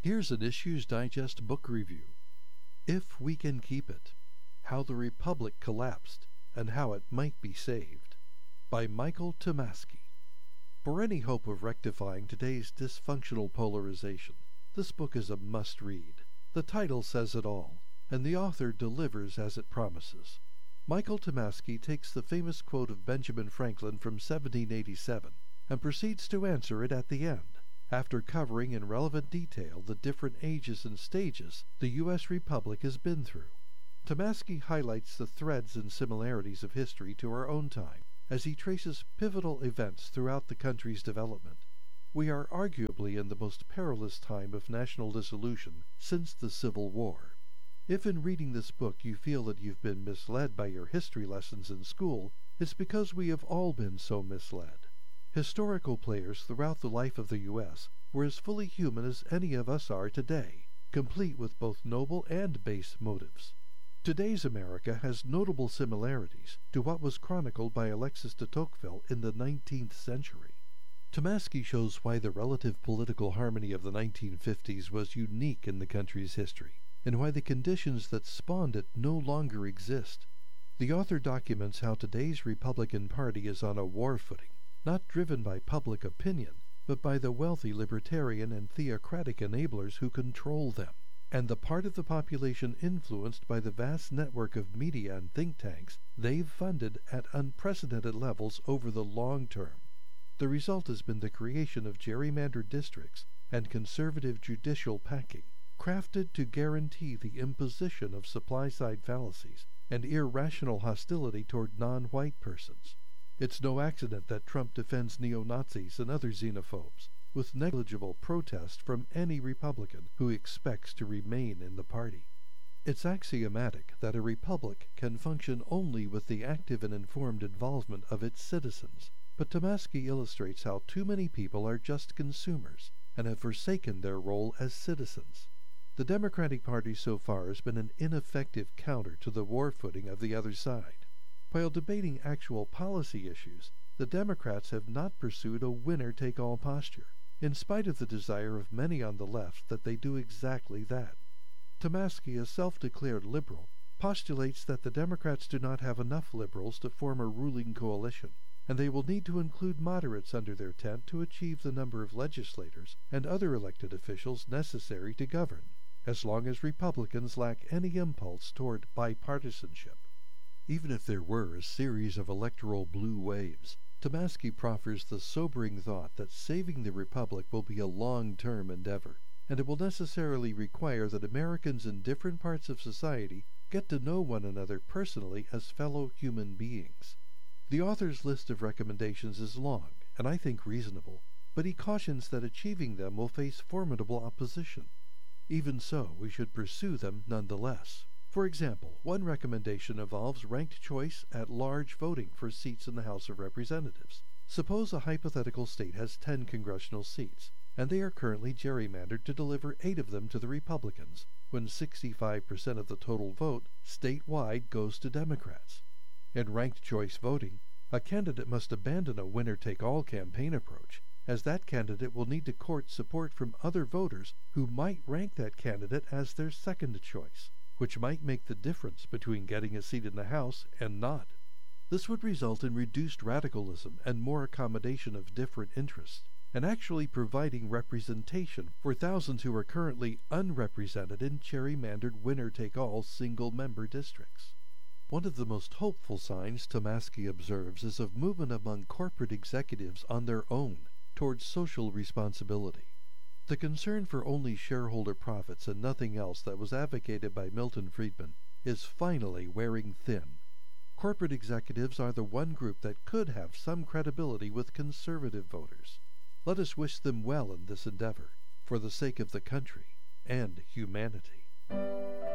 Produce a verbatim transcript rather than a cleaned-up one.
Here's an Issues Digest book review. If We Can Keep It: How the Republic Collapsed and How It Might Be Saved, by Michael Tomasky. For any hope of rectifying today's dysfunctional polarization, this book is a must-read. The title says it all, and the author delivers as it promises. Michael Tomasky takes the famous quote of Benjamin Franklin from seventeen eighty-seven and proceeds to answer it at the end, after covering in relevant detail the different ages and stages the U S Republic has been through. Tomasky highlights the threads and similarities of history to our own time, as he traces pivotal events throughout the country's development. We are arguably in the most perilous time of national dissolution since the Civil War. If in reading this book you feel that you've been misled by your history lessons in school, it's because we have all been so misled. Historical players throughout the life of the U S were as fully human as any of us are today, complete with both noble and base motives. Today's America has notable similarities to what was chronicled by Alexis de Tocqueville in the nineteenth century. Tomasky shows why the relative political harmony of the nineteen fifties was unique in the country's history, and why the conditions that spawned it no longer exist. The author documents how today's Republican Party is on a war footing, not driven by public opinion, but by the wealthy libertarian and theocratic enablers who control them, and the part of the population influenced by the vast network of media and think tanks they've funded at unprecedented levels over the long term. The result has been the creation of gerrymandered districts and conservative judicial packing, crafted to guarantee the imposition of supply-side fallacies and irrational hostility toward non-white persons. It's no accident that Trump defends neo-Nazis and other xenophobes, with negligible protest from any Republican who expects to remain in the party. It's axiomatic that a republic can function only with the active and informed involvement of its citizens, but Tomasky illustrates how too many people are just consumers and have forsaken their role as citizens. The Democratic Party so far has been an ineffective counter to the war footing of the other side. While debating actual policy issues, the Democrats have not pursued a winner-take-all posture, in spite of the desire of many on the left that they do exactly that. Tomasky, a self-declared liberal, postulates that the Democrats do not have enough liberals to form a ruling coalition, and they will need to include moderates under their tent to achieve the number of legislators and other elected officials necessary to govern, as long as Republicans lack any impulse toward bipartisanship. Even if there were a series of electoral blue waves, Tomasky proffers the sobering thought that saving the Republic will be a long-term endeavor, and it will necessarily require that Americans in different parts of society get to know one another personally as fellow human beings. The author's list of recommendations is long, and I think reasonable, but he cautions that achieving them will face formidable opposition. Even so, we should pursue them nonetheless. For example, one recommendation involves ranked choice at large voting for seats in the House of Representatives. Suppose a hypothetical state has ten congressional seats, and they are currently gerrymandered to deliver eight of them to the Republicans, when sixty-five percent of the total vote statewide goes to Democrats. In ranked choice voting, a candidate must abandon a winner-take-all campaign approach, as that candidate will need to court support from other voters who might rank that candidate as their second choice, which might make the difference between getting a seat in the House and not. This would result in reduced radicalism and more accommodation of different interests, and actually providing representation for thousands who are currently unrepresented in gerrymandered winner-take-all single-member districts. One of the most hopeful signs Tomasky observes is of movement among corporate executives on their own towards social responsibility. The concern for only shareholder profits and nothing else that was advocated by Milton Friedman is finally wearing thin. Corporate executives are the one group that could have some credibility with conservative voters. Let us wish them well in this endeavor, for the sake of the country and humanity.